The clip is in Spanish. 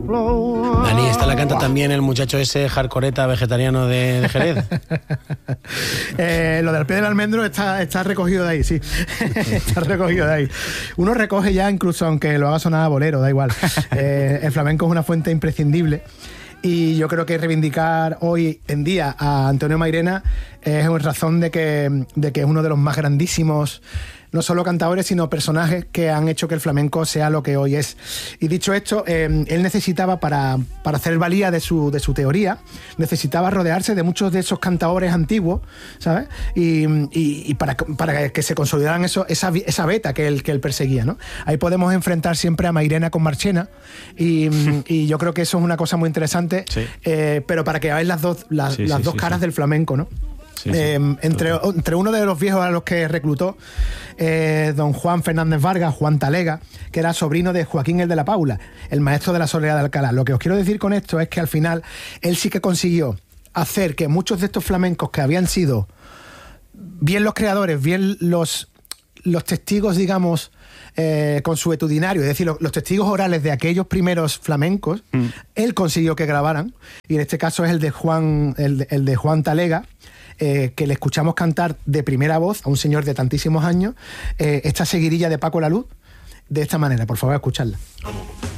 Dani, esta la canta también el muchacho ese hardcoreta vegetariano de Jerez. Lo del pie del almendro está recogido de ahí, sí. Está recogido de ahí. Uno recoge ya, incluso aunque lo haga sonar a bolero, da igual. El flamenco es una fuente imprescindible. Y yo creo que reivindicar hoy en día a Antonio Mairena es razón de que es uno de los más grandísimos, no solo cantadores, sino personajes que han hecho que el flamenco sea lo que hoy es. Y dicho esto, él necesitaba, para hacer valía de su teoría, necesitaba rodearse de muchos de esos cantadores antiguos, ¿sabes? Y para que se consolidaran esa beta que él perseguía, ¿no? Ahí podemos enfrentar siempre a Mairena con Marchena, y yo creo que eso es una cosa muy interesante, sí. Pero para que veáis las dos caras del flamenco, ¿no? Sí, entre uno de los viejos a los que reclutó, don Juan Fernández Vargas, Juan Talega, que era sobrino de Joaquín el de la Paula, el maestro de la Soledad de Alcalá. Lo que os quiero decir con esto es que al final él sí que consiguió hacer que muchos de estos flamencos que habían sido bien los creadores, bien los testigos, digamos, consuetudinarios, es decir, los testigos orales de aquellos primeros flamencos, él consiguió que grabaran, y en este caso es el de Juan Talega, que le escuchamos cantar de primera voz a un señor de tantísimos años esta seguirilla de Paco La Luz de esta manera. Por favor, escuchadla.